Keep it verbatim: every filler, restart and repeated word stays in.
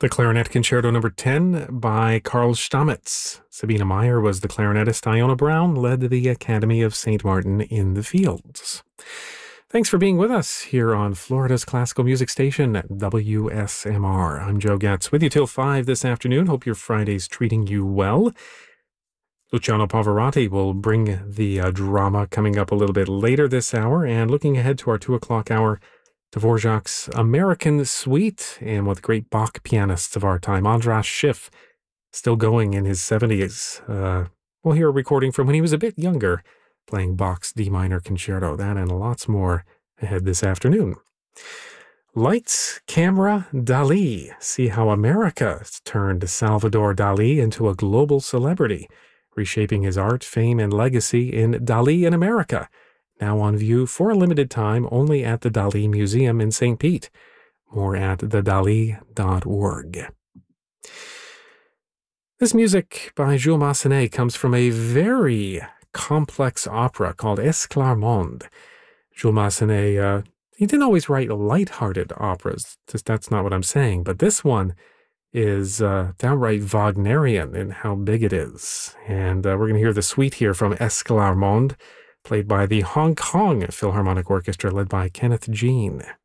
The Clarinet Concerto Number ten by Carl Stamitz. Sabina Meyer was the clarinetist. Iona Brown led the Academy of Saint Martin in the Fields. Thanks for being with us here on Florida's classical music station, W S M R. I'm Joe Getz, with you till five this afternoon. Hope your Friday's treating you well. Luciano Pavarotti will bring the uh, drama coming up a little bit later this hour, and looking ahead to our two o'clock hour, Dvorak's American Suite, and with great Bach pianists of our time, Andras Schiff, still going in his seventies. Uh, we'll hear a recording from when he was a bit younger, playing Bach's D minor concerto. That and lots more ahead this afternoon. Lights, camera, Dali. See how America turned Salvador Dali into a global celebrity, reshaping his art, fame, and legacy in Dali in America. Now on view for a limited time only at the Dali Museum in Saint Pete. More at the dali dot org. This music by Jules Massenet comes from a very complex opera called Esclarmonde. Jules Massenet, uh, he didn't always write light-hearted operas. Just, that's not what I'm saying. But this one is uh, downright Wagnerian in how big it is. And uh, we're going to hear the suite here from Esclarmonde, played by the Hong Kong Philharmonic Orchestra, led by Kenneth Jean.